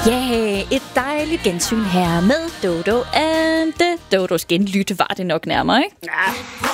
Et dejligt gensyn her med Dodo and the Dodos genlytte var det nok nærmere, ikke? Ja.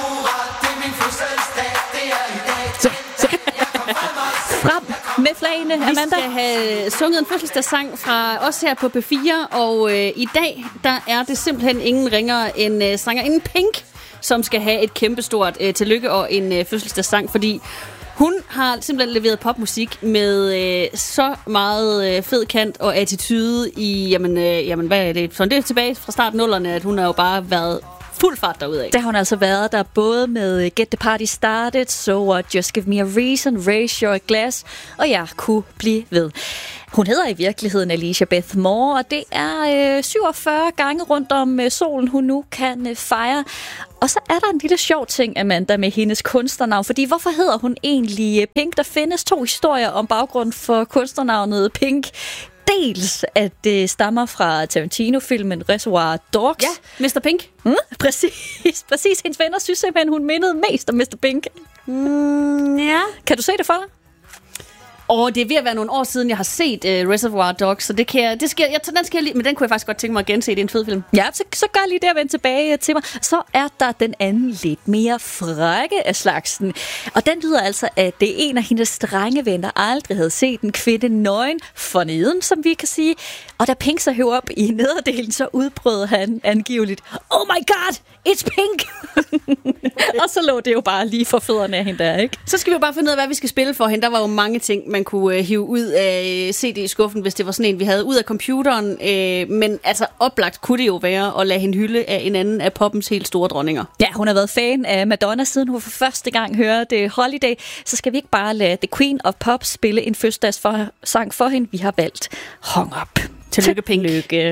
Frem med flagene, Amanda. Vi skal have sunget en fødselsdagssang fra os her på P4, og i dag, der er det simpelthen ingen ringere end sangerinden Pink, som skal have et kæmpestort tillykke og en fødselsdagssang, fordi hun har simpelthen leveret popmusik med så meget fed kant og attitude i, jamen hvad er det? Sådan det er tilbage fra start 0'erne, at hun har jo bare været fuld fart derudad. Der har hun altså været der både med Get the Party Started, So What, Just Give Me a Reason, Raise Your Glass, og jeg kunne blive ved. Hun hedder i virkeligheden Alicia Beth Moore, og det er 47 gange rundt om solen, hun nu kan fejre. Og så er der en lille sjov ting, Amanda, med hendes kunstnernavn, fordi hvorfor hedder hun egentlig Pink? Der findes 2 historier om baggrund for kunstnernavnet Pink. Dels, at det stammer fra Tarantino-filmen Reservoir Dogs. Ja, Mr. Pink. Præcis. Hendes venner synes simpelthen, hun mindede mest om Mr. Pink. Ja. Kan du se det for dig? Og det er ved at være nogle år siden, jeg har set Reservoir Dogs, så den skal jeg lige, men den kunne jeg faktisk godt tænke mig at gense. Det er en fed film. Ja, så gør lige det at vende tilbage til mig. Så er der den anden lidt mere frække af slagsen. Og den lyder altså, at det er en af hendes drengevenner aldrig havde set en kvinde nøgen forneden, som vi kan sige. Og da Pink så hører op i nederdelen, så udbrød han angiveligt, "Oh my god, it's Pink!" Og så lå det jo bare lige for fødderne af hende der, ikke? Så skal vi jo bare finde ud af, hvad vi skal spille for hende. Der var jo mange ting, man kunne hive ud af CD-skuffen, hvis det var sådan en, vi havde ud af computeren. Men altså oplagt kunne det jo være at lade hende hylde af en anden af poppens helt store dronninger. Ja, hun har været fan af Madonna, siden hun for første gang hørte Holiday. Så skal vi ikke bare lade The Queen of Pop spille en fødselsdagssang for hende. Vi har valgt Hung Up. Tillykke, Pink. Tillykke.